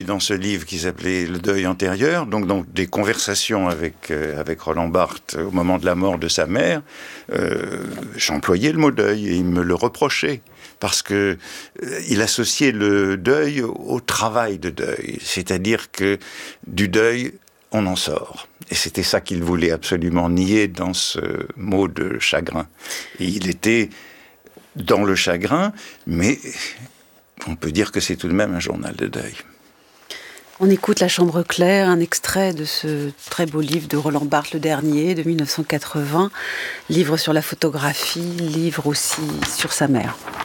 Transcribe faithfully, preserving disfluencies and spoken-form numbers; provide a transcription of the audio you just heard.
Dans ce livre qui s'appelait Le deuil antérieur, donc, donc des conversations avec, euh, avec Roland Barthes au moment de la mort de sa mère, euh, j'employais le mot deuil et il me le reprochait parce que euh, il associait le deuil au travail de deuil, c'est-à-dire que du deuil, on en sort. Et c'était ça qu'il voulait absolument nier dans ce mot de chagrin. Et il était dans le chagrin, mais on peut dire que c'est tout de même un journal de deuil. On écoute La Chambre claire, un extrait de ce très beau livre de Roland Barthes, le dernier, de mille neuf cent quatre-vingts. Livre sur la photographie, livre aussi sur sa mère.